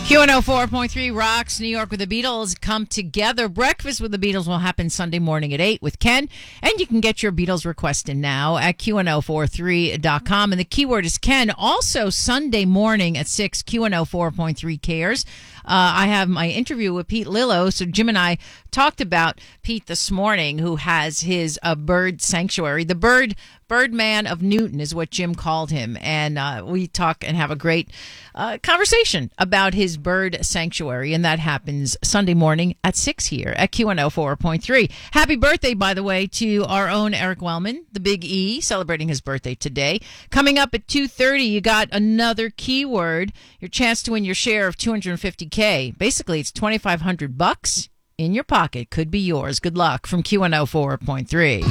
Q104.3 rocks New York with the Beatles come together. Breakfast with the Beatles will happen Sunday morning at 8 with Ken. And you can get your Beatles request in now at Q1043.com. And the keyword is Ken. Also Sunday morning at 6, Q104.3 cares. I have my interview with Pete Lillo. So Jim and I talked about Pete this morning, who has his bird sanctuary. The Birdman of Newton is what Jim called him. And we talk and have a great conversation about his bird sanctuary. And that happens Sunday morning at 6 here at Q104.3. Happy birthday, by the way, to our own Eric Wellman, the Big E, celebrating his birthday today. Coming up at 2:30, you got another keyword, your chance to win your share of $250K. Basically, it's $2,500 in your pocket. Could be yours. Good luck from Q104.3.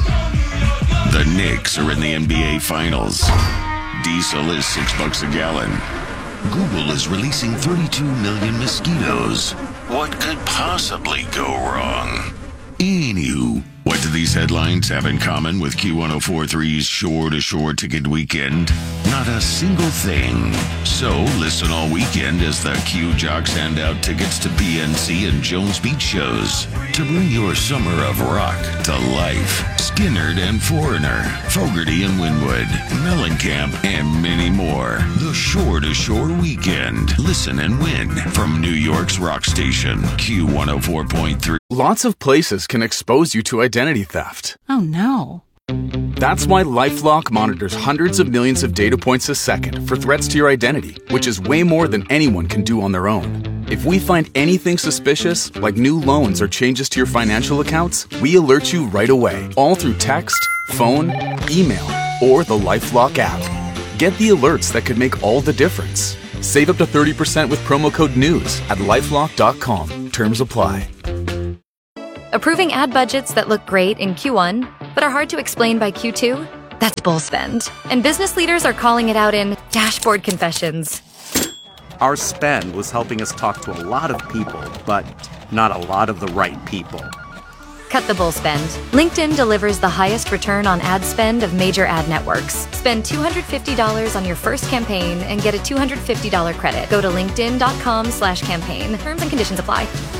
The Knicks are in the NBA Finals. Diesel is $6 a gallon. Google is releasing 32 million mosquitoes. What could possibly go wrong? Anywho, what do these headlines have in common with Q1043's shore-to-shore ticket weekend? Not a single thing. So listen all weekend as the Q Jocks hand out tickets to PNC and Jones Beach shows to bring your summer of rock to life. Skinnerd and Foreigner, Fogarty and Winwood, Mellencamp, and many more. The shore-to-shore weekend. Listen and win from New York's rock station, Q104.3. Lots of places can expose you to identity theft. Oh, no. That's why LifeLock monitors hundreds of millions of data points a second for threats to your identity, which is way more than anyone can do on their own. If we find anything suspicious, like new loans or changes to your financial accounts, we alert you right away, all through text, phone, email, or the LifeLock app. Get the alerts that could make all the difference. Save up to 30% with promo code NEWS at LifeLock.com. Terms apply. Approving ad budgets that look great in Q1, but are hard to explain by Q2? That's bull spend. And business leaders are calling it out in dashboard confessions. Our spend was helping us talk to a lot of people, but not a lot of the right people. Cut the bull spend. LinkedIn delivers the highest return on ad spend of major ad networks. Spend $250 on your first campaign and get a $250 credit. Go to linkedin.com/campaign. Terms and conditions apply.